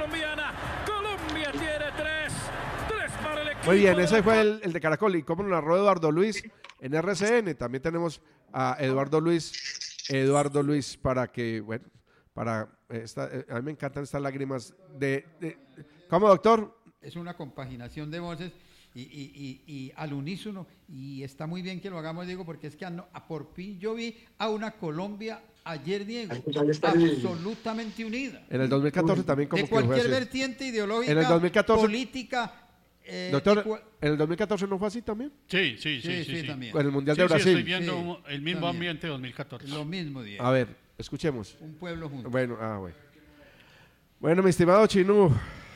colombiana. Colombia tiene tres para el equipo. Muy bien, ese fue el de Caracol. Y cómo lo narró Eduardo Luis en RCN. También tenemos a Eduardo Luis para que, bueno, a mí me encantan estas lágrimas ¿cómo, doctor? Es una compaginación de voces y al unísono, y está muy bien que lo hagamos, Diego, porque es que por fin yo vi a una Colombia ayer, Diego, absolutamente unida. En el 2014 también como de cualquier vertiente ideológica, en el 2014, política. Doctor, ¿en el 2014 no fue así también? Sí, también. En el Mundial de Brasil. Estoy viendo el mismo también. Ambiente de 2014. Lo mismo, Diego. A ver, escuchemos. Un pueblo junto. Bueno, mi estimado Chinú,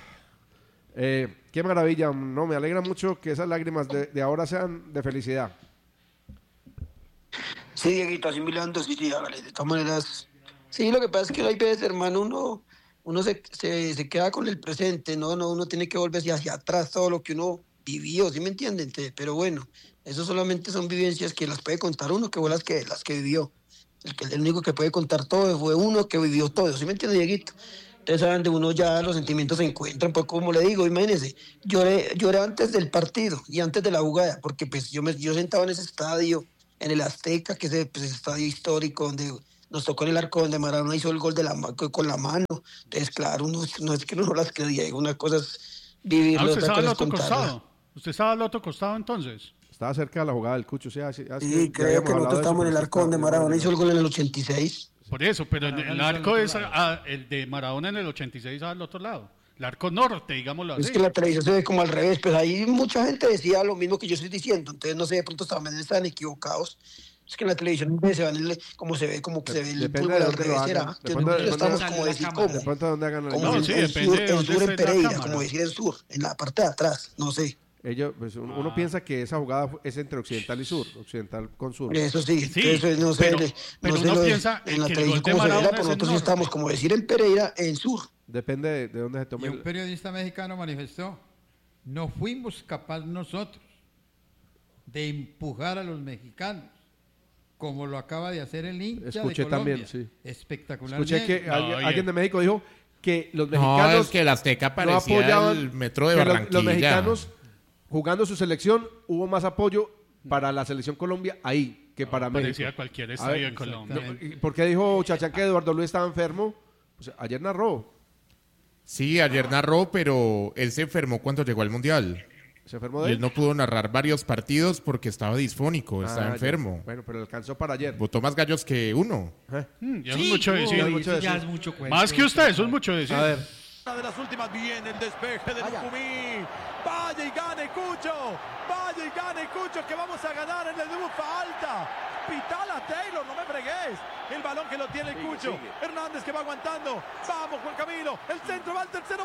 qué maravilla, no, me alegra mucho que esas lágrimas de ahora sean de felicidad. Sí, Dieguito, asimilando, sí, hágale, de todas maneras. Sí, lo que pasa es que hay veces, hermano, uno se queda con el presente, no, uno tiene que volverse hacia atrás todo lo que uno vivió, ¿sí me entienden? Pero bueno, eso solamente son vivencias que las puede contar uno, que fue las que vivió. El único que puede contar todo fue uno que vivió todo, ¿sí me entiende, Dieguito? Ustedes saben, de uno ya los sentimientos se encuentran, pues como le digo, imagínense, lloré antes del partido y antes de la jugada, porque pues yo sentado en ese estadio, en el Azteca, que es ese estadio histórico donde nos tocó en el arco, donde Maradona hizo el gol con la mano. Entonces, claro, no es que no las creía, una cosa es vivirlo. ¿Usted estaba al otro costado? ¿Usted estaba al otro costado entonces? Estaba cerca de la jugada del Cucho, sí, creo que nosotros estábamos en el arco donde Maradona hizo el gol en el 86. Por eso, pero el arco es el de Maradona en el 86 al otro lado. El arco norte, digámoslo así. Es que la televisión se ve como al revés, pues ahí mucha gente decía lo mismo que yo estoy diciendo, entonces no sé, de pronto también están equivocados. Es que en la televisión se ve como se ve el fútbol al revés, será. Estamos como decir cómo. De pronto donde hagan la como el sur en Pereira, como decir el sur, en la parte de atrás, no sé. Uno piensa que esa jugada es entre occidental y sur, occidental con sur. Eso sí, no sé, pero uno piensa en la televisión como se ve, pero nosotros sí estamos como decir en Pereira, en sur. Depende de dónde se tome. Y un periodista mexicano manifestó: no fuimos capaces nosotros de empujar a los mexicanos como lo acaba de hacer el hincha Escuché de Colombia. También, sí. Espectacularmente. Escuché que alguien de México dijo que los mexicanos... No, es que el Azteca parecía el metro de Barranquilla. Los mexicanos, jugando su selección, hubo más apoyo para la selección Colombia ahí que para México. Parecía cualquier estadio en Colombia. ¿Por qué dijo Chachán que Eduardo Luis estaba enfermo? Ayer narró. Sí, ayer narró, pero él se enfermó cuando llegó al Mundial. ¿Se enfermó de él? Y él no pudo narrar varios partidos porque estaba disfónico, estaba enfermo. Ya. Bueno, pero alcanzó para ayer. Botó más gallos que uno. Ya es mucho decir. Ya es mucho cuento. Más que usted, eso es mucho decir. A ver. Una de las últimas, bien el despeje de Lucumí. Vaya y gane Cucho, que vamos a ganar en el debut. Falta. Pitala Taylor, no me fregues. El balón que lo tiene el Cucho. Hernández que va aguantando. Vamos, Juan Camilo. El centro va al tercero.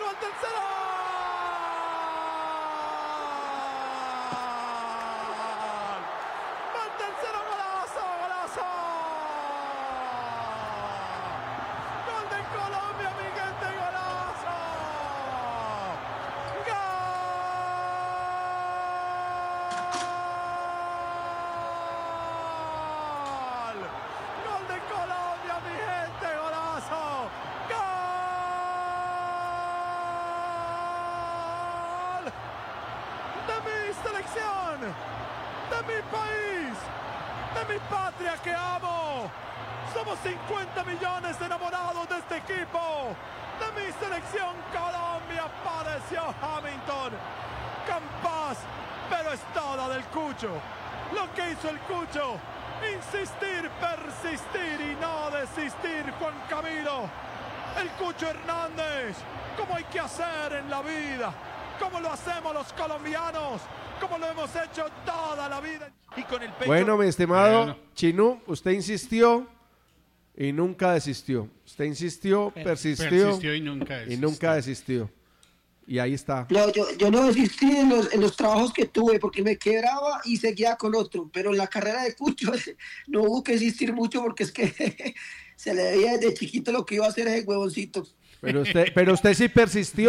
De mi país, de mi patria que amo. Somos 50 millones de enamorados de este equipo. De mi selección Colombia apareció Hamilton. Campas, pero es toda del Cucho. Lo que hizo el Cucho, insistir, persistir y no desistir, Juan Camilo. El Cucho Hernández, como hay que hacer en la vida, como lo hacemos los colombianos, como lo hemos hecho toda la vida. Y con el pecho... Bueno, mi estimado Chinú, usted insistió y nunca desistió. Usted insistió, persistió y nunca desistió. Y ahí está. No, yo no desistí en los trabajos que tuve porque me quebraba y seguía con otro. Pero en la carrera de Cucho no hubo que insistir mucho porque es que se le veía desde chiquito lo que iba a hacer ese huevoncito. Pero usted sí persistió.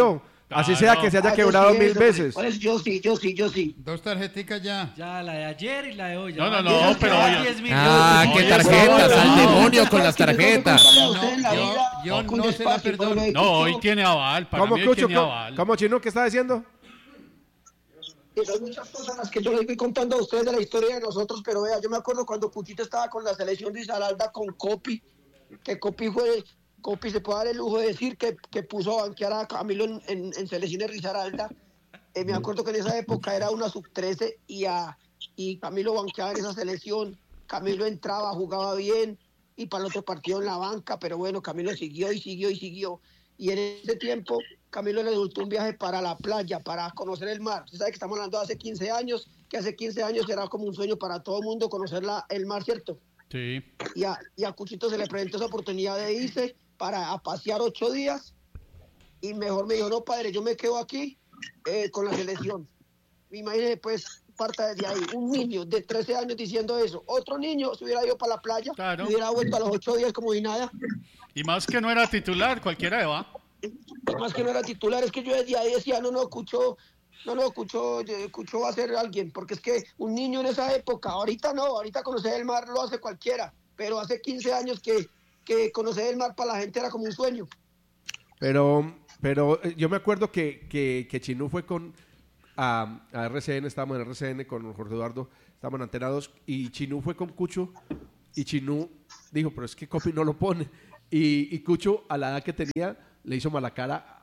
Así sea que se haya quebrado 1000 veces. Yo sí. 2 tarjeticas ya. Ya, la de ayer y la de hoy. No, pero oye. 10 millones. qué tarjetas, al demonio con las tarjetas. Yo no se la perdono. No, hoy tiene aval. Para ¿Cómo, mí Cucho? tiene aval. ¿Cómo, Chino? ¿Qué está diciendo? Hay muchas cosas las que yo les voy contando a ustedes de la historia de nosotros, pero vea, yo me acuerdo cuando Cuchito estaba con la selección de Risaralda con Copi, que Copi se puede dar el lujo de decir que puso a banquear a Camilo en selección de Risaralda. Me acuerdo que en esa época era una sub-13 y Camilo banqueaba en esa selección. Camilo entraba, jugaba bien y para el otro partido en la banca, pero bueno, Camilo siguió. Y en ese tiempo Camilo le resultó un viaje para la playa, para conocer el mar. Usted sabe que estamos hablando de hace 15 años, que hace 15 años era como un sueño para todo el mundo conocer el mar, ¿cierto? Sí. Y a Cuchito se le presentó esa oportunidad de irse a pasear 8 días y mejor me dijo, no padre, yo me quedo aquí con la selección. Imagínese pues, parte de ahí, un niño de 13 años diciendo eso, otro niño se hubiera ido para la playa, Claro. y hubiera vuelto a los 8 días como si nada. Y más que no era titular, cualquiera va. Más que no era titular, es que yo desde ahí decía, Cucho va a ser alguien, porque es que un niño en esa época, ahorita no, ahorita conocer el mar lo hace cualquiera, pero hace 15 años que conocer el mar para la gente era como un sueño. Pero yo me acuerdo que Chinú fue a RCN, estábamos en RCN con Jorge Eduardo, estábamos en Antena 2, y Chinú fue con Cucho, y Chinú dijo, pero es que Copi no lo pone, y Cucho a la edad que tenía le hizo mala cara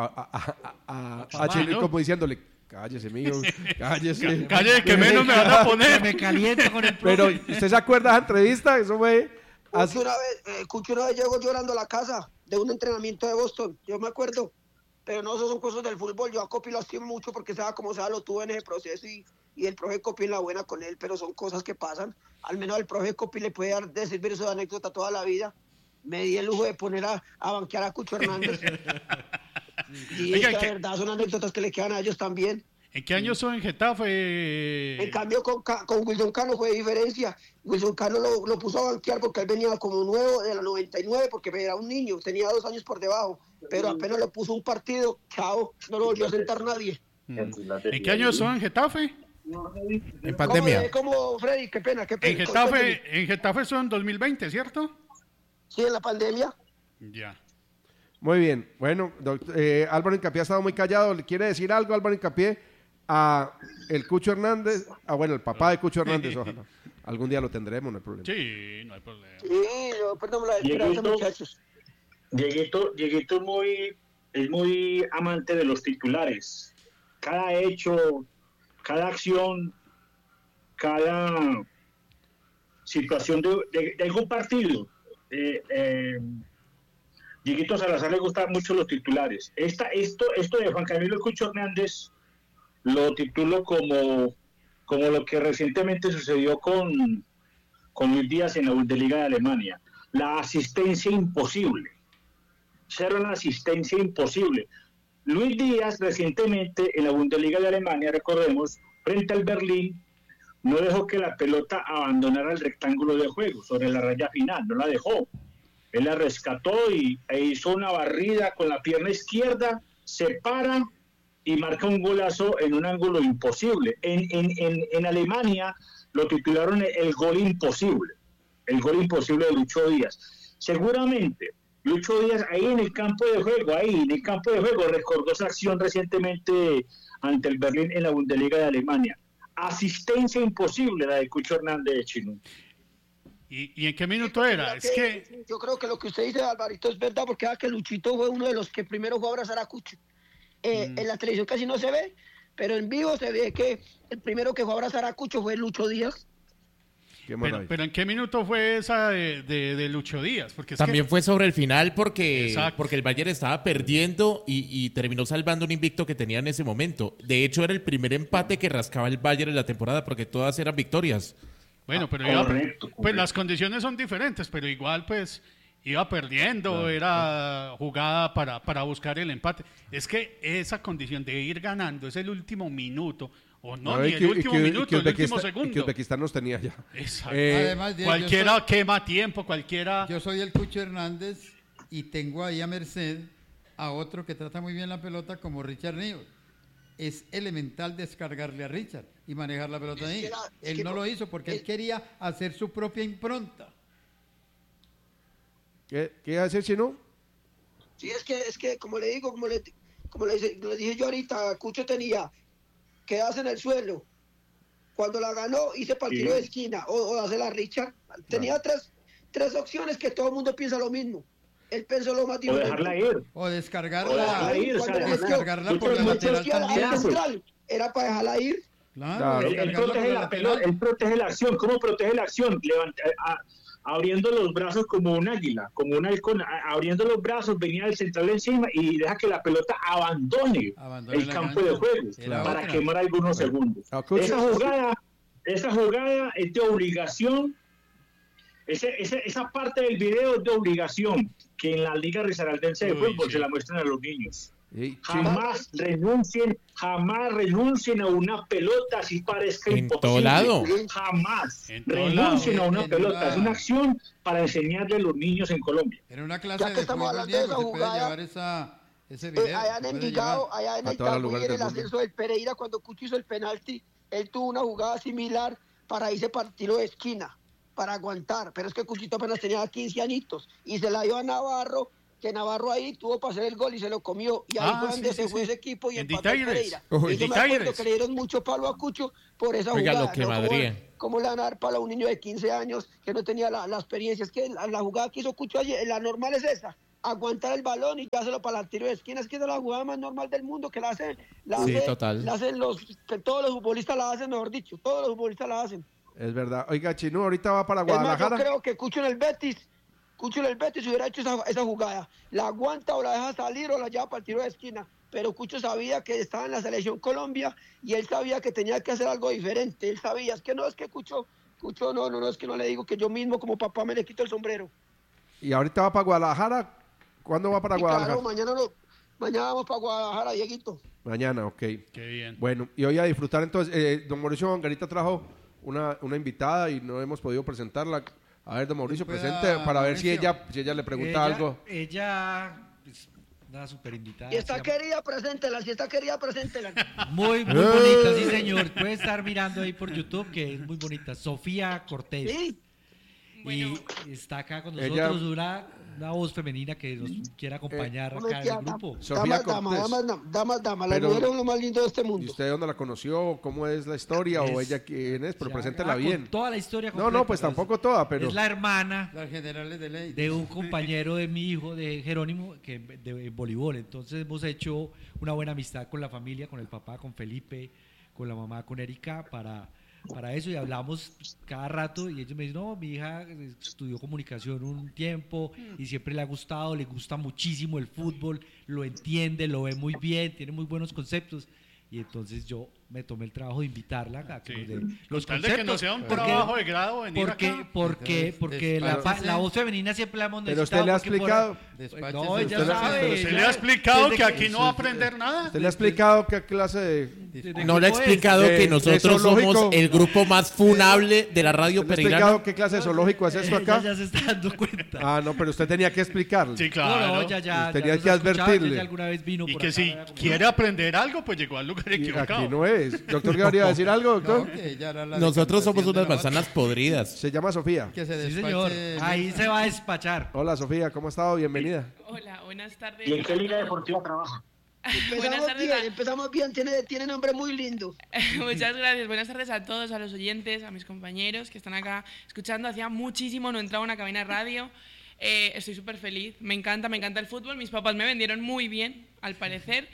a Chinú, como diciéndole, cállese, mijo, cállese. Cállese, que menos me van a poner. Me caliento con el Pero, profe. ¿usted se acuerda de esa entrevista? Eso fue... Cucho una vez llegó llorando a la casa de un entrenamiento de Boston, yo me acuerdo, pero no, eso son cosas del fútbol. Yo a Copi lo estimo mucho porque sea como sea, lo tuve en ese proceso y el profe Copi en la buena con él, pero son cosas que pasan. Al menos al profe Copi le puede dar de servir esa anécdota toda la vida. Me di el lujo de poner a banquear a Cucho Hernández. Y Oiga, la verdad son anécdotas que le quedan a ellos también. ¿En qué año son en Getafe? En cambio, con Wilson Cano fue diferencia. Wilson Cano lo puso a banquear porque él venía como nuevo de la 99, porque era un niño, tenía 2 años por debajo. Pero apenas le puso un partido, chao, no lo volvió a sentar nadie. ¿En qué año son en Getafe? En pandemia. ¿Cómo, Freddy? Qué pena. En Getafe son 2020, ¿cierto? Sí, en la pandemia. Ya. Muy bien. Bueno, Álvaro Hincapié ha estado muy callado. ¿Le quiere decir algo, Álvaro Hincapié, a el Cucho Hernández? Bueno, el papá de Cucho Hernández, ojalá. Algún día lo tendremos, no hay problema. Sí, no hay problema. Sí, yo perdón la esperanza, muchachos. Dieguito es muy amante de los titulares. Cada hecho, cada acción, cada situación de algún partido. Dieguito Salazar le gustan mucho los titulares. Esto de Juan Camilo Cucho Hernández lo titulo como lo que recientemente sucedió con Luis Díaz en la Bundesliga de Alemania. La asistencia imposible. Era una asistencia imposible. Luis Díaz recientemente en la Bundesliga de Alemania, recordemos, frente al Berlín, no dejó que la pelota abandonara el rectángulo de juego sobre la raya final, no la dejó. Él la rescató e hizo una barrida con la pierna izquierda, se para y marca un golazo en un ángulo imposible. En Alemania lo titularon el gol imposible de Lucho Díaz. Seguramente Lucho Díaz ahí en el campo de juego recordó esa acción recientemente ante el Berlín en la Bundesliga de Alemania. Asistencia imposible la de Cucho Hernández de Chinú. ¿Y en qué minuto era? Es que yo creo que lo que usted dice, Alvarito, es verdad, porque que Luchito fue uno de los que primero fue a abrazar a Cucho. En la televisión casi no se ve, pero en vivo se ve que el primero que fue a abrazar a Cucho fue Lucho Díaz. Pero ¿en qué minuto fue esa de Lucho Díaz? Porque es También fue sobre el final porque el Bayern estaba perdiendo y terminó salvando un invicto que tenía en ese momento. De hecho, era el primer empate que rascaba el Bayern en la temporada porque todas eran victorias. Bueno, pero pues las condiciones son diferentes, pero igual pues iba perdiendo, era jugada para buscar el empate. Es que esa condición de ir ganando es el último minuto, o no, ni el último minuto, el último segundo. Que Uzbekistán nos tenía ya. Exacto. Además, cualquiera quema tiempo, cualquiera... Yo soy el Cucho Hernández y tengo ahí a merced a otro que trata muy bien la pelota como Richard Newell. Es elemental descargarle a Richard y manejar la pelota ahí. Él no lo hizo porque él quería hacer su propia impronta. ¿Qué iba a decir, Chino? Sí, es que como le digo, como le dije yo ahorita, Cucho tenía quedarse en el suelo. Cuando la ganó, hice para el tiro de esquina o hacer la Richard. Tenía tres opciones que todo el mundo piensa lo mismo. Él pensó lo más diferente. O dejarla ir. O descargarla. Descargarla por la lateral también. Era para dejarla ir. Claro. Él protege la pelota, él protege la acción. ¿Cómo protege la acción? Abriendo los brazos como un águila, como un halcón, abriendo los brazos, venía del central encima y deja que la pelota abandone el campo de juego para quemar algunos segundos. Esa jugada es de obligación. Esa parte del video es de obligación que en la Liga Risaraldense de Fútbol se la muestran a los niños. Jamás renuncien a una pelota así parezca en imposible. todo lado. Jamás renuncien a una pelota. Es una acción para enseñarle a los niños en Colombia. En una clase Ya que de estamos fútbol, hablando de Diego, esa se puede jugada, llevar ese video. Allá en Envigado, allá en a el todos los campo y lugares en el del mundo. ascenso del Pereira, cuando Cucho hizo el penalti, él tuvo una jugada similar para irse para el tiro de esquina, para aguantar. Pero es que Cuchito apenas tenía 15 añitos y se la dio a Navarro, que Navarro ahí tuvo para hacer el gol y se lo comió. Y ahí fue donde se fue ese equipo y empató el Pereira. Y yo me acuerdo que le dieron mucho palo a Cucho por esa jugada. Lo que Madrid. ¿Cómo le van a dar palo a un niño de 15 años que no tenía la experiencia? Es que la jugada que hizo Cucho ayer, la normal es esa. Aguantar el balón y dárselo para el tiro de esquina. Es que es la jugada más normal del mundo que la hacen. Total. La hacen que todos los futbolistas la hacen, mejor dicho. Todos los futbolistas la hacen. Es verdad. Oiga, Chino, ahorita va para Es más, Guadalajara. yo creo que Cucho en el Betis hubiera hecho esa jugada. La aguanta o la deja salir o la lleva para el tiro de esquina. Pero Cucho sabía que estaba en la selección Colombia y él sabía que tenía que hacer algo diferente. Él sabía, es que Cucho no, es que no le digo que yo mismo como papá me le quito el sombrero. Y ahorita va para Guadalajara. ¿Cuándo va para Guadalajara? Claro, mañana vamos para Guadalajara, Dieguito. Mañana, ok. Qué bien. Bueno, y hoy a disfrutar entonces. Don Mauricio Vangarita trajo una invitada y no hemos podido presentarla. A ver, don Mauricio, presente para ver si ella le pregunta algo. Ella, pues, una super invitada. Si está querida, preséntela. Muy bonita, sí señor. Puede estar mirando ahí por YouTube, que es muy bonita. Sofía Cortés. Sí. Y está acá con nosotros una voz femenina que nos quiere acompañar acá en el grupo. Sofía Damas, las mujeres son lo más lindo de este mundo. ¿Y usted dónde la conoció? ¿Cómo es la historia? ¿O ella quién es? Pero preséntela bien. Toda la historia completa. No, pues tampoco toda, pero... Es la hermana de de un compañero de mi hijo, de Jerónimo, que de voleibol. Entonces hemos hecho una buena amistad con la familia, con el papá, con Felipe, con la mamá, con Erika, para eso, y hablamos cada rato y ellos me dicen, no, mi hija estudió comunicación un tiempo y siempre le ha gustado, le gusta muchísimo el fútbol, lo entiende, lo ve muy bien, tiene muy buenos conceptos, y entonces yo me tomé el trabajo de invitarla a que nos dé los conceptos. De que no sea un trabajo de grado venir acá. Porque la voz femenina siempre la hemos necesitado. Pero usted le ha explicado... No, ella sabe. ¿Usted le ha explicado que aquí no va a aprender nada? ¿Usted le ha explicado qué clase de...? No le ha explicado que nosotros somos el grupo más funable de la radio ¿Usted le ha pereirana? explicado qué clase de zoológico es esto acá? Ella ya se está dando cuenta. Ah, no, pero usted tenía que explicarle. Sí, claro. No, ya tenía nos que ha escuchado, advertirle. ella alguna vez vino Y por que acá, si quiere aprender algo, pues llegó al lugar Y equivocado. aquí no es. Doctor, ¿qué habría decir algo, doctor? Nosotros somos unas manzanas podridas. Se llama Sofía. Que se Sí, despache. señor. Ahí se va a despachar. Hola, Sofía, ¿cómo ha estado? Bienvenida. Hola, buenas tardes. ¿Y en qué liga deportiva trabaja? Empezamos bien, tiene nombre muy lindo. Muchas gracias, buenas tardes a todos, a los oyentes, a mis compañeros que están acá escuchando. Hacía muchísimo no entraba a una cabina de radio. Estoy súper feliz, me encanta el fútbol. Mis papás me vendieron muy bien, al parecer.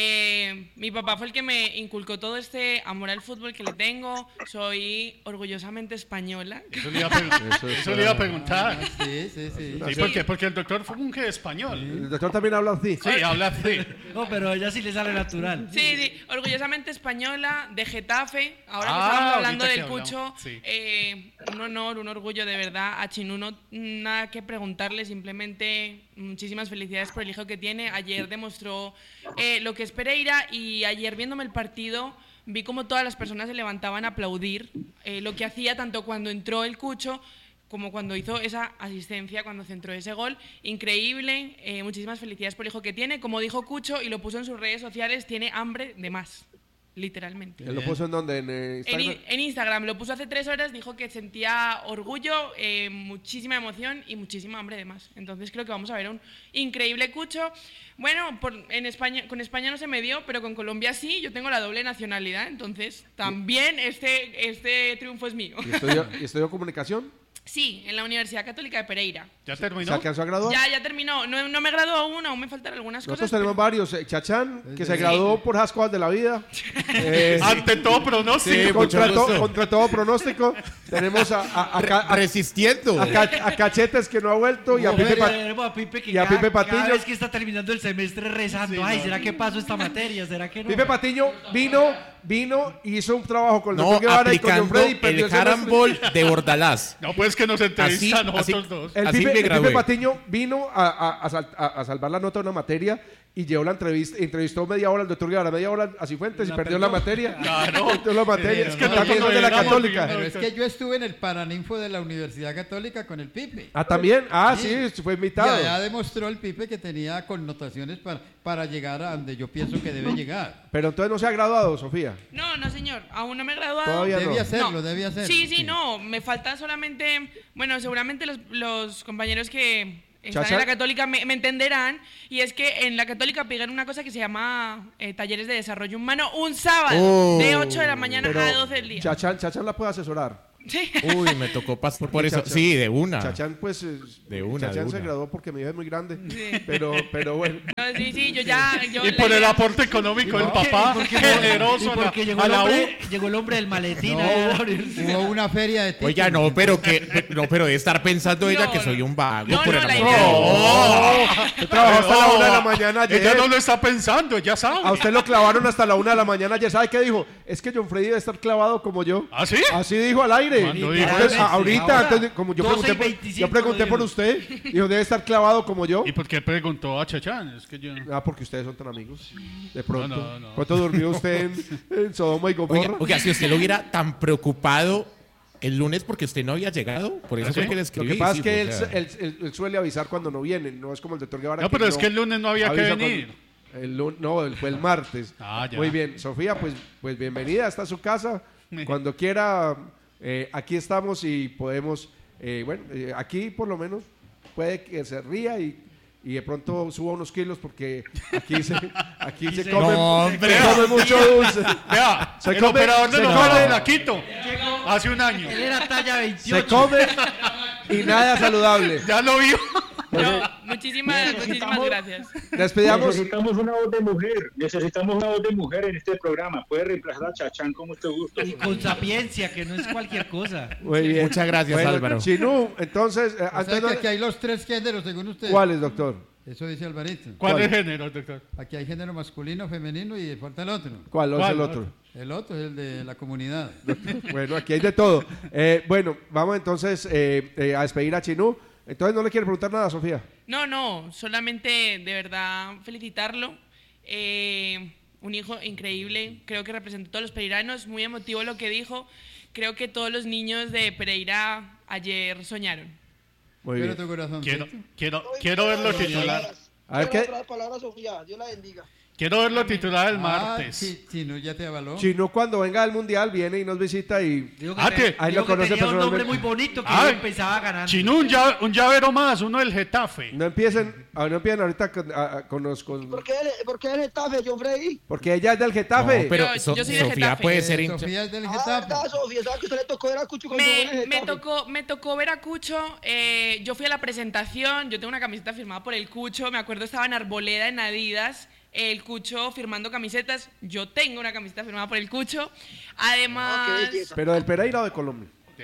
Mi papá fue el que me inculcó todo este amor al fútbol que le tengo. Soy orgullosamente española. Eso le iba a preguntar. Sí. ¿Por qué? Porque el doctor fue un español. El doctor también habla así. Sí, habla así. No, pero a ella sí le sale natural. Sí, orgullosamente española, de Getafe. Ahora que Ah, estamos hablando ahorita del que Cucho, hablamos, sí. un honor, un orgullo de verdad. A Chinuno nada que preguntarle, simplemente muchísimas felicidades por el hijo que tiene. Ayer demostró lo que es Pereira, y ayer viéndome el partido vi como todas las personas se levantaban a aplaudir lo que hacía, tanto cuando entró el Cucho como cuando hizo esa asistencia, cuando centró ese gol, increíble, muchísimas felicidades por el hijo que tiene, como dijo Cucho y lo puso en sus redes sociales, tiene hambre de más, literalmente. ¿Él lo puso en dónde? ¿En Instagram? En Instagram, lo puso hace 3 horas, dijo que sentía orgullo, muchísima emoción y muchísima hambre de más. Entonces creo que vamos a ver un increíble Cucho. Bueno, en España, con España no se me dio, pero con Colombia sí, yo tengo la doble nacionalidad, entonces también este triunfo es mío. ¿Y estudió comunicación? Sí, en la Universidad Católica de Pereira. ¿Ya terminó? ¿Se alcanzó a graduar? Ya terminó. No me graduó aún me faltan algunas Nosotros cosas. tenemos varios. Chachán, que se graduó por las cosas de la vida. Ante todo pronóstico. Sí, contra todo pronóstico. Tenemos resistiendo. A Cachetes, que no ha vuelto, y a Pipe, Pipe Patiño. Cada vez que está terminando el semestre rezando, sí, ay, ¿será que paso esta materia? ¿Será que no? Pipe Patiño vino y hizo un trabajo con el doctor Guevara y con John Freddy. El Harambol de Bordalás. No, pues que nos entrevistan nosotros dos. El Pipe Patiño vino a salvar la nota de una materia y llevó la entrevistó media hora al doctor Guevara, media hora a Cifuentes y perdió la materia. Claro. Perdió la materia. Es que también es de la Católica. Pero es que yo estuve en el Paraninfo de la Universidad Católica con el Pipe. Ah, también. Sí, fue invitado. Y allá demostró el Pipe que tenía connotaciones para llegar a donde yo pienso que debe llegar. Pero entonces no se ha graduado, Sofía. No, señor, aún no me he graduado. Todavía debía no. Debía hacerlo. Sí, no, me falta solamente, bueno, seguramente los compañeros que están en la Católica me entenderán, y es que en la Católica pegan una cosa que se llama talleres de desarrollo humano un sábado de 8 de la mañana a 12 del día. Chachán la puede asesorar. Sí. Uy, me tocó pasar por eso. Sí, de una. Chachán, pues, Chachán se graduó porque mi hija es muy grande. Sí. Pero bueno. No, sí, yo y por el aporte económico del papá, generoso. Porque llegó el hombre del maletín. Hubo una feria de tickets. Oiga, pero debe estar pensando ella que soy un vago. Por el trabajó hasta la 1 de la mañana ayer. Ella no lo está pensando, ella sabe. A usted lo clavaron hasta la 1 de la mañana ayer. ¿Sabe qué dijo? Es que John Freddy debe estar clavado como yo. ¿Ah, sí? Así dijo al aire. Ahorita, como yo pregunté por usted, dijo, debe estar clavado como yo. ¿Y por qué preguntó a Chachán? Es que yo... porque ustedes son tan amigos. De pronto. No. ¿Cuánto durmió usted en Sodoma y Gomorra? Oiga, si usted lo hubiera tan preocupado el lunes porque usted no había llegado, por eso fue que le escribí. Lo que pasa es que él suele avisar cuando no viene, no es como el doctor Guevara. No, pero es que el lunes no había que venir. Fue el martes. Ya. Muy bien, Sofía, pues bienvenida, está a su casa. Cuando quiera, aquí estamos y podemos, aquí por lo menos puede que se ría y de pronto suba unos kilos porque aquí se come mucho dulce. Vea, el operador de los la Quito hace un año. Él era talla 28. Se come y nada saludable. Ya lo vio. No, muchísimas gracias. Despedamos. Necesitamos una voz de mujer en este programa. Puede reemplazar a Chachán como usted gusta. Y con sapiencia, que no es cualquier cosa. Muy bien. Muchas gracias, Álvaro. Chinú, entonces... que aquí hay los 3 géneros, según usted. ¿Cuáles, doctor? Eso dice Alvarito. ¿Cuál es género, doctor? Aquí hay género masculino, femenino y falta el otro. ¿Cuál es el otro? El otro es el de la comunidad. Bueno, aquí hay de todo. Bueno, vamos entonces a despedir a Chinú. Entonces, ¿no le quiere preguntar nada, Sofía? No, solamente de verdad felicitarlo. Un hijo increíble, creo que representó a todos los pereiranos, muy emotivo lo que dijo. Creo que todos los niños de Pereira ayer soñaron. Muy bien. Quiero verlo titular. A ver qué. Palabras, Sofía, Dios la bendiga. Quiero verlo titular el martes. Chino ya te avaló. Chino cuando venga al Mundial viene y nos visita y ahí lo conoce personalmente. Un nombre muy bonito que empezaba ganando. Chino, un llavero más, uno del Getafe. No empiecen ahorita con los... ¿Por qué el Getafe, John Freddy? Porque ella es del Getafe. No, pero yo soy del Sofía Getafe. puede ser Sofía es del Getafe. Sofía, ¿sabes que usted le tocó ver a Cucho me tocó ver a Cucho. Yo fui a la presentación, yo tengo una camiseta firmada por el Cucho, me acuerdo estaba en Arboleda, en Adidas. El Cucho firmando camisetas. Yo tengo una camiseta firmada por el Cucho. Además... ¿Pero del Pereira o de Colombia?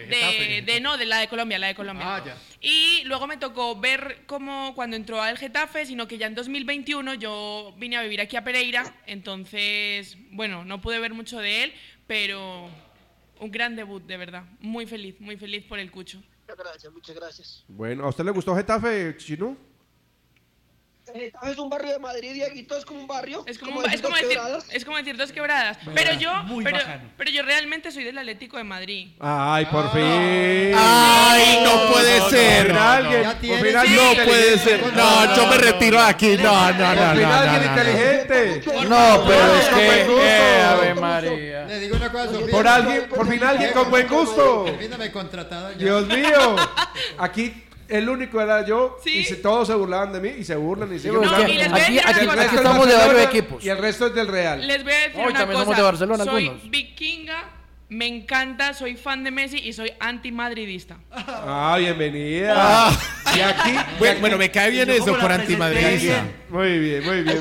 De la de Colombia, ya. Y luego me tocó ver cómo cuando entró al Getafe, sino que ya en 2021 yo vine a vivir aquí a Pereira. Entonces, bueno, no pude ver mucho de él, pero un gran debut, de verdad. Muy feliz por el Cucho. Muchas gracias. Bueno, ¿a usted le gustó Getafe, Chino? Getafe es un barrio de Madrid, Dieguito, es como un barrio. Es como decir Dos Quebradas. Pero yo realmente soy del Atlético de Madrid. Ay, por fin. Ay, no puede ser. No puede ser. No, yo me retiro de aquí. No. Alguien inteligente. No, pero es que Ave María. Le digo una cosa, Sofía. Por fin alguien con buen gusto. Permítame contratada ya. Dios mío. Aquí el único era yo ¿Sí? y todos se burlaban de mí y se burlan y siguen No, burlando. y les voy a decir Aquí una cosa. estamos de varios equipos. Y el resto es del Real. Les voy a decir Hoy una también cosa. somos de Barcelona soy algunos. vikinga, me encanta, soy fan de Messi y soy antimadridista. Ah, bienvenida. Y aquí, Bueno, me cae bien eso por antimadridista. muy bien.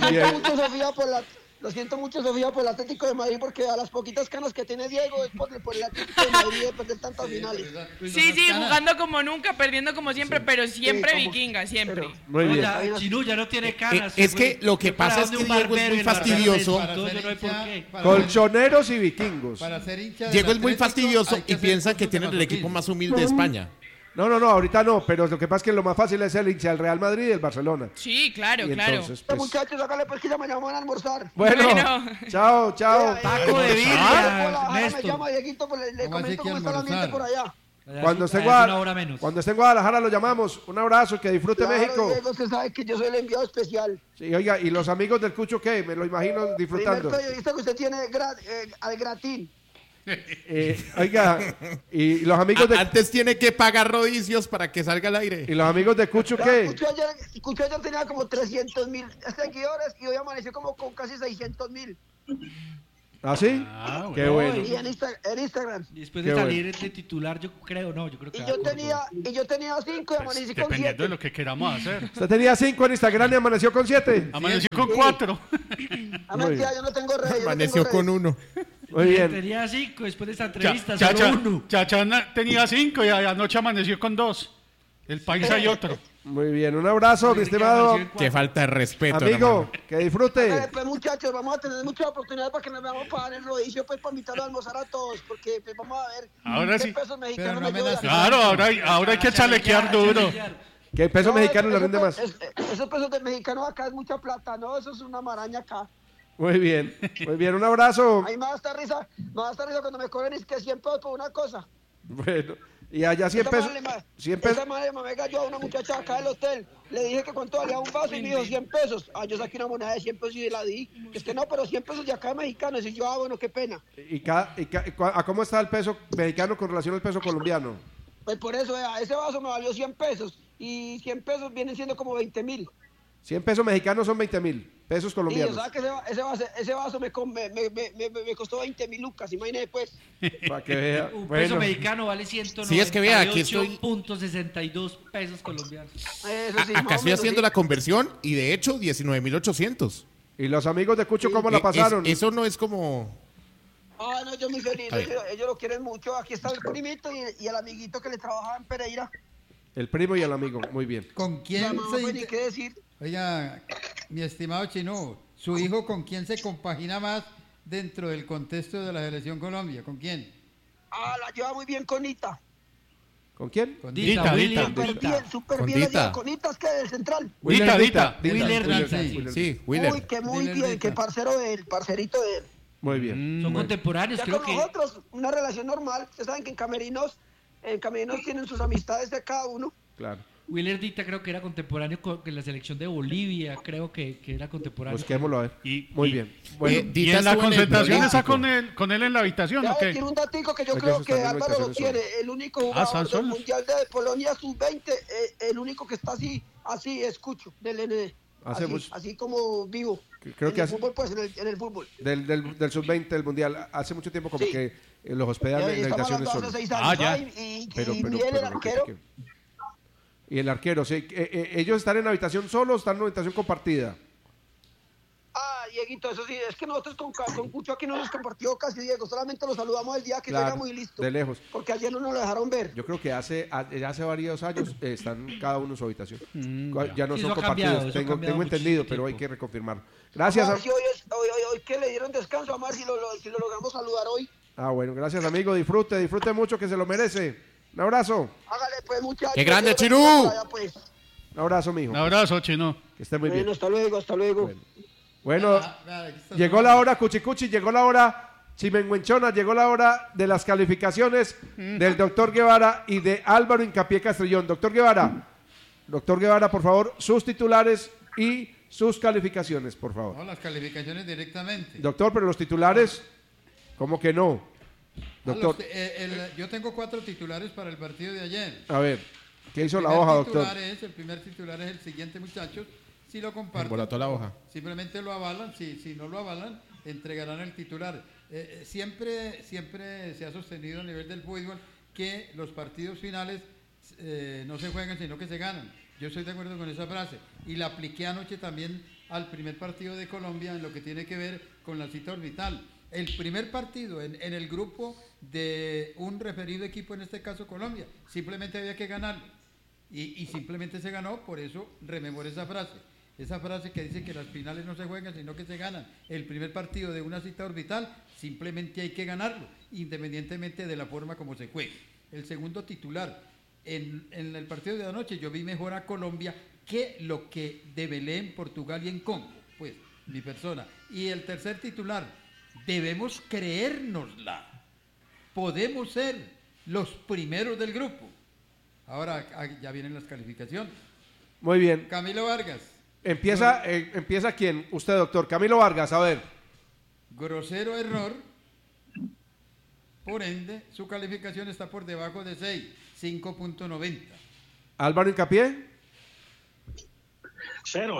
Lo siento mucho, Sofía, por el Atlético de Madrid, porque a las poquitas canas que tiene Diego es por el Atlético de Madrid de perder tantas finales. Sí, jugando como nunca, perdiendo como siempre, pero siempre vikinga, siempre. Muy bien. Chinú ya no tiene canas. Es que lo que pasa es que Diego es muy fastidioso. Colchoneros y vikingos. Diego es muy fastidioso y piensa que tiene el equipo más humilde de España. No, ahorita no, pero lo que pasa es que lo más fácil es el hincha del Real Madrid y el Barcelona. Sí, claro, Y claro. entonces, pues, Muchachos, hágale pues que ya me llaman a almorzar. bueno, chao. Taco de birria, Me Néstor. llama Dieguito, pues le ¿Cómo así comento que cómo está el ambiente por allá. Cuando esté en una hora menos. Guadalajara lo llamamos. Un abrazo, que disfrute Claro, México. Diego, usted sabe que yo soy el enviado especial. Sí, oiga, y los amigos del Cucho, ¿qué? Me lo imagino disfrutando. Primer periodista que usted tiene al gratín. Oiga, y los amigos de Antes tiene que pagar rodicios para que salga al aire. y los amigos de Cucho, ¿qué? Cucho ayer tenía como 300,000 seguidores y hoy amaneció como con casi 600,000. ¿Ah, sí? Qué bueno. Y en Instagram. Y después de salir de titular, yo creo que Y yo tenía 5 y amanecí con 7. Dependiendo de lo que queramos hacer. Usted tenía 5 en Instagram y amaneció con 7. Amaneció con 4. Mentira, yo no tengo redes. Amaneció con 1. Muy bien. Tenía 5 después de esta entrevista, solo 1. Chachana tenía 5 y anoche amaneció con 2. El país hay otro. Muy bien, un abrazo, mi estimado Qué falta de respeto, amigo, hermano. que disfrute. Pues muchachos, vamos a tener muchas oportunidades para que nos veamos para el rodicio, pues para invitarlos a almorzar a todos, porque pues, vamos a ver Ahora qué sí. pesos mexicanos Pero no me ayudan. Claro, ahora hay que chalequear duro. Que el peso mexicano le rinde más. Esos pesos de mexicanos acá es mucha plata, ¿no? Eso es una maraña acá. Muy bien, un abrazo. Ahí me va a estar risa cuando me cobren es que 100 pesos por una cosa. Bueno, y allá 100 pesos. 100 pesos. Esa madre me cayó a una muchacha acá del hotel. Le dije que cuánto valía un vaso y me dijo 100 pesos. Yo saqué una moneda de 100 pesos y la di. Es que no, pero 100 pesos de acá de mexicanos. Y yo, bueno, qué pena. ¿A cómo está el peso mexicano con relación al peso colombiano? Pues por eso, ese vaso me valió 100 pesos. Y 100 pesos vienen siendo como 20,000. 100 pesos mexicanos son 20,000 pesos colombianos. Y o sea que ese vaso me costó 20,000 lucas, imagínate pues. Para que vea. Un Bueno. peso mexicano vale 198.62 Sí, es que vea, aquí estoy pesos colombianos. Eso sí, Acá estoy haciendo la conversión y de hecho 19.800. ¿Y los amigos de Cucho cómo la pasaron? Eso no es como... No, yo muy feliz, ellos lo quieren mucho. Aquí está el primito y el amiguito que le trabajaba en Pereira. El primo y el amigo, muy bien. ¿Con quién No, pues, ni qué decir. Oiga, mi estimado Chino, ¿su hijo con quién se compagina más dentro del contexto de la Selección Colombia? ¿Con quién? La lleva muy bien con Ita. ¿Con quién? Con Dita. Súper bien la lleva con Ita, es que del central. Dita. Sí, Willer. Uy, que muy bien, que parcerito de él. Muy bien. Son contemporáneos, Ya creo con que... nosotros, una relación normal. Ustedes saben que en camerinos tienen sus amistades de cada uno. Claro. Willer Dita creo que era contemporáneo con la selección de Bolivia, creo que era contemporáneo. Busquémoslo a ver. Y- Muy y- bien. Bueno, ¿Y en la concentración está Olímpico. con él en la habitación o Ya, qué? tiene un datico que yo Oye, creo esos que también no hay que Álvaro lo hacerlo tiene. El único están jugador del solos. Mundial de Polonia sub-20, el único que está así escucho, del ND. Hace mucho- Así como vivo. Creo en que el hace- fútbol, pues, en el fútbol. del sub-20 del Mundial. Hace mucho tiempo como Sí. que los hospedan en Estamos habitaciones hablando solos. hace 6 años. ya. Y Pero Miguel, el no arquero, critiquen. Y el arquero, sí. ¿Ellos están en habitación solos o están en habitación compartida? Dieguito, eso sí, es que nosotros con Cucho aquí no nos compartió casi Diego, solamente lo saludamos el día que Claro, llegamos y listo. de lejos. Porque ayer no nos lo dejaron ver. Yo creo que ya hace varios años están cada uno en su habitación. Ya no Sí, son eso ha cambiado, compartidos. eso ha Tengo cambiado entendido, muchísimo pero hay tiempo. que reconfirmar. Gracias. Vamos a ver si hoy que le dieron descanso, vamos a ver si lo logramos saludar hoy. Bueno, gracias amigo. Disfrute mucho que se lo merece. Un abrazo. Hágale pues, muchachos. ¡Qué grande, Dios Chirú! bendiga por allá, pues. Un abrazo, mijo. Un abrazo, Chino. Que esté muy bien. Bueno, hasta luego. Bueno, llegó la hora, Cuchicuchi, llegó la hora, Chimenguenchona, llegó la hora de las calificaciones del doctor Guevara y de Álvaro Hincapié Castrillón. Doctor Guevara, por favor, sus titulares y sus calificaciones, por favor. No, las calificaciones directamente. Doctor, pero los titulares, ¿cómo que no? Doctor. Yo tengo 4 titulares para el partido de ayer. A ver, ¿qué hizo la hoja, doctor? El primer titular es el siguiente, muchachos. Si lo comparten, embolató la hoja. Simplemente lo avalan. Si no lo avalan, entregarán el titular. Siempre se ha sostenido a nivel del fútbol que los partidos finales no se juegan, sino que se ganan. Yo estoy de acuerdo con esa frase. Y la apliqué anoche también al primer partido de Colombia en lo que tiene que ver con la cita orbital. El primer partido en el grupo de un referido equipo, en este caso Colombia, simplemente había que ganarlo. Y simplemente se ganó, por eso rememoré esa frase. Esa frase que dice que las finales no se juegan, sino que se ganan. El primer partido de una cita orbital, simplemente hay que ganarlo, independientemente de la forma como se juegue. El segundo titular, en el partido de anoche yo vi mejor a Colombia que lo que de Belén, Portugal y en Congo, pues, mi persona. Y el tercer titular, debemos creérnosla. Podemos ser los primeros del grupo. Ahora ya vienen las calificaciones. Muy bien. Camilo Vargas. Empieza quién, usted, doctor. Camilo Vargas, a ver. Grosero error. Por ende, su calificación está por debajo de 6, 5.90. Álvaro Hincapié. 0.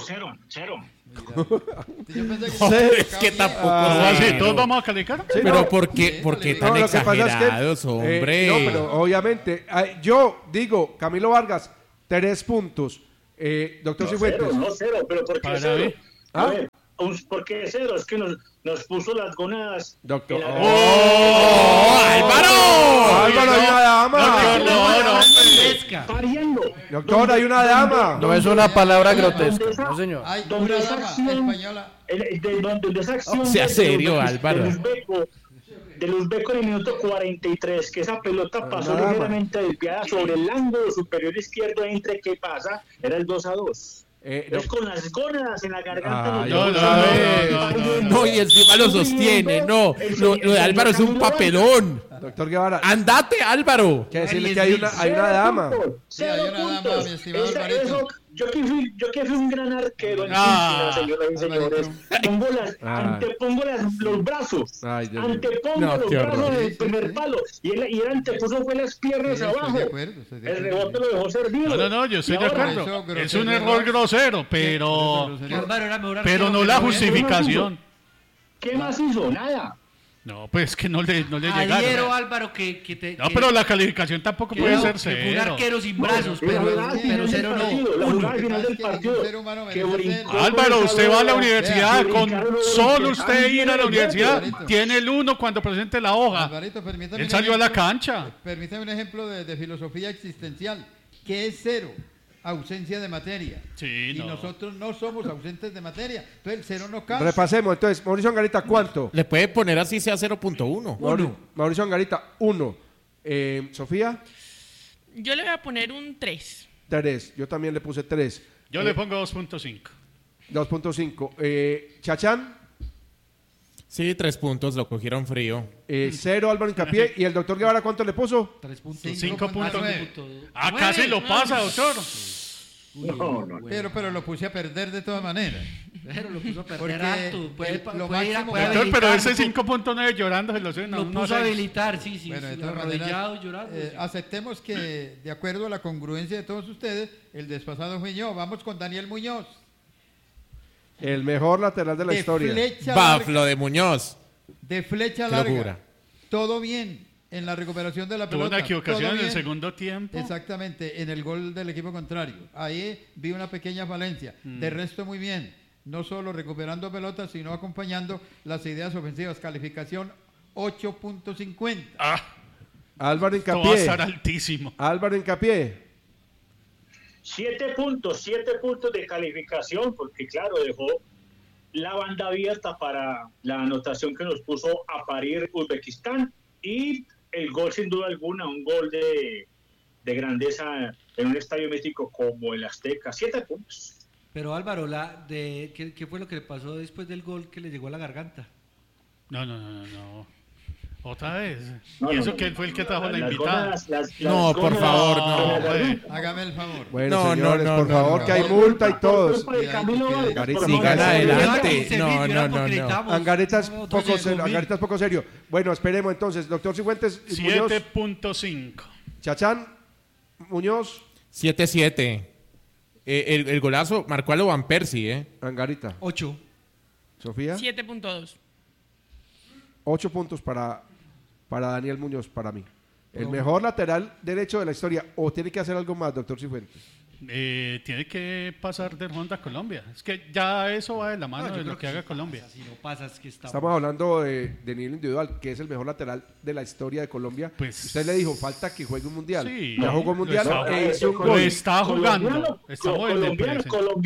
Es que tampoco. ¿Todos vamos a calificar? Sí, pero ¿por qué tan exagerados, hombre? No, pero obviamente, yo digo, Camilo Vargas, 3 puntos. Doctor Cifuentes. No, 0, pero ¿por qué 0? A ver, ¿por qué 0? Es que nos puso las gónadas. Doctor. ¡Álvaro! ¡Álvaro, hay una dama! Pariendo. Doctor, hay una dama. No es una palabra grotesca, no señor. Hay una dama española. Donde esa acción Sea serio, Álvaro. De Luzbeco en el minuto 43, que esa pelota pasó ligeramente desviada sobre el ángulo superior izquierdo, entre ¿qué pasa? Era el 2-2. Es con las gónadas en la garganta. No, y encima lo sostiene. No, lo de Álvaro es un papelón. Doctor Guevara. ¡Andate, Álvaro! Quiere decirle que hay una dama. Sí, hay una dama, mi estimado Alvarito. Yo que fui un gran arquero en Argentina, señoras y señores. Antepongo los brazos. Antepongo los brazos del primer palo. Y él antepuso fue las piernas abajo. El rebote lo dejó servido. No, yo estoy de acuerdo. Es un error grosero, pero no la justificación. ¿Qué más hizo? Nada. No, pues que no le llegaron. Adhiero, Álvaro, No, pero la calificación tampoco puede ser 0. Fue un arquero sin brazos, pero 0 no. 1. Álvaro, usted va a la universidad, con solo usted ir a la universidad, tiene el 1 cuando presente la hoja. Él salió a la cancha. Permítame un ejemplo de filosofía existencial. ¿Qué es 0? Ausencia de materia. Sí, y nosotros no somos ausentes de materia. Entonces el 0 no cabe. Repasemos. Entonces, Mauricio Angarita, ¿cuánto? Le puede poner así sea 0.1. Mauricio Angarita, 1. Sofía. Yo le voy a poner un 3. 3. Yo también le puse 3. Yo le pongo 2.5. 2.5. Chachán. Sí, 3 puntos, lo cogieron frío. 0 Álvaro Hincapié. ¿Y el doctor Guevara cuánto le puso? 5.9. Casi lo pasa, doctor. No. Pero lo puse a perder de todas maneras. Pero lo puso a perder porque harto. Pero ese 5.9 llorando se lo sé. Lo puso a habilitar, sí. Bueno, de todas maneras, llorando. Aceptemos que, de acuerdo a la congruencia de todos ustedes, el desfasado fui yo. Vamos con Daniel Muñoz. El mejor lateral de la historia. Baflo de Muñoz. De flecha larga. Todo bien en la recuperación de la pelota. Tuvo una equivocación en el segundo tiempo. Exactamente, en el gol del equipo contrario. Ahí vi una pequeña falencia. De resto, muy bien. No solo recuperando pelotas, sino acompañando las ideas ofensivas. Calificación 8.50. Álvaro Hincapié. Esto va a estar altísimo. Álvaro Hincapié. 7 puntos de calificación, porque claro, dejó la banda abierta para la anotación que nos puso a parir Uzbekistán, y el gol sin duda alguna, un gol de grandeza en un estadio mítico como el Azteca. 7 puntos. Pero Álvaro, ¿qué fue lo que le pasó después del gol que le llegó a la garganta? No. Otra vez. ¿Y eso que fue el que trajo la invitada? No, por favor, no. Hágame el favor. Bueno, señores, por favor, que hay multa y todos. Sigan adelante. No. Angarita es poco serio. Bueno, esperemos entonces. Doctor Cifuentes, Muñoz. 7.5. Chachán, Muñoz. 7-7. El golazo marcó a lo Van Persie, Angarita. 8. Sofía. 7.2. 8 puntos para Daniel Muñoz, para mí. El mejor lateral derecho de la historia. ¿O tiene que hacer algo más, doctor Cifuentes? Tiene que pasar de ronda a Colombia. Es que ya eso va de la mano de lo que haga Colombia. Si no pasa, es que estamos hablando de nivel individual, que es el mejor lateral de la historia de Colombia. Pues, usted le dijo, falta que juegue un mundial. Sí, ya jugó un mundial lo está jugando. Colombiano,